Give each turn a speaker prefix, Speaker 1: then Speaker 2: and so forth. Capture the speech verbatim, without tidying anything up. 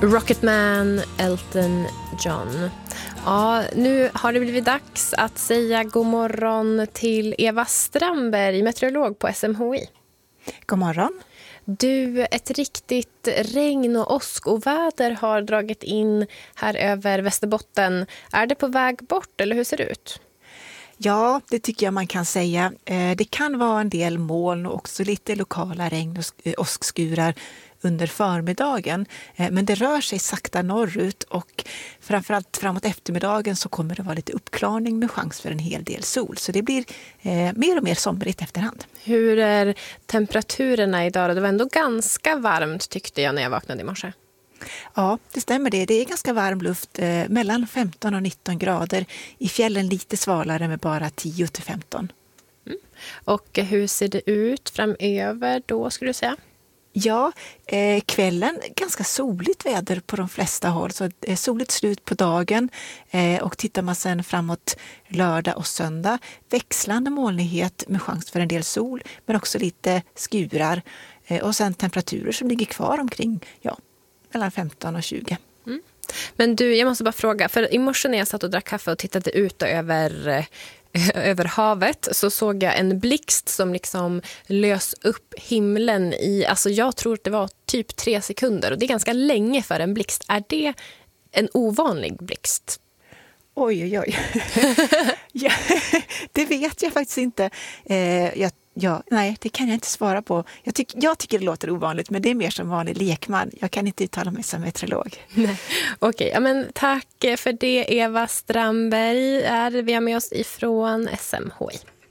Speaker 1: Rocketman, Elton John. Ja, nu har det blivit dags att säga god morgon till Eva Strandberg, meteorolog på S M H I.
Speaker 2: God morgon.
Speaker 1: Du, ett riktigt regn- och åskoväder har dragit in här över Västerbotten. Är det på väg bort eller hur ser det ut?
Speaker 2: Ja, det tycker jag man kan säga. Det kan vara en del moln och också lite lokala regn- och åskskurar under förmiddagen. Men det rör sig sakta norrut och framförallt framåt eftermiddagen så kommer det vara lite uppklarning med chans för en hel del sol. Så det blir eh, mer och mer somrigt efterhand.
Speaker 1: Hur är temperaturerna idag? Det var ändå ganska varmt tyckte jag när jag vaknade i morse.
Speaker 2: Ja, det stämmer det. Det är ganska varm luft, eh, mellan femton och nitton grader. I fjällen lite svalare med bara tio till femton.
Speaker 1: Mm. Och hur ser det ut framöver då skulle du säga?
Speaker 2: Ja, eh, kvällen ganska soligt väder på de flesta håll. Så eh, soligt slut på dagen eh, och tittar man sen framåt lördag och söndag. Växlande molnighet med chans för en del sol men också lite skurar. Eh, och sen temperaturer som ligger kvar omkring ja, mellan femton och tjugo.
Speaker 1: Mm. Men du, jag måste bara fråga. För i morse när jag satt och drack kaffe och tittade ut över... över havet så såg jag en blixt som liksom lös upp himlen i, alltså jag tror att det var typ tre sekunder och det är ganska länge för en blixt. Är det en ovanlig blixt?
Speaker 2: Oj, oj, oj. ja, det vet jag faktiskt inte. Eh, jag, ja, nej, det kan jag inte svara på. Jag, tyck, jag tycker det låter ovanligt, men det är mer som vanlig lekman. Jag kan inte uttala mig som meteorolog.
Speaker 1: Okej, okay, ja, men tack för det Eva Strandberg är vi har med oss ifrån S M H I.